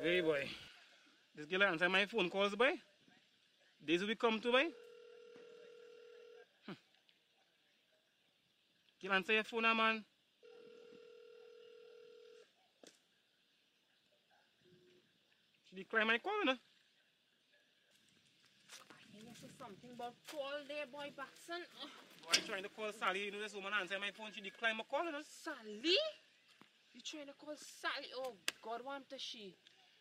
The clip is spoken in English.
Hey boy, this girl answer my phone calls, boy. Days will come to, boy. Girl answer your phone, man. She decline my call, you know. You know something about call there, boy, Baxon. Boy, trying to call Sally, you know this woman answer my phone, she decline my call, you know. Sally? You trying to call Sally? Oh, God, what does she?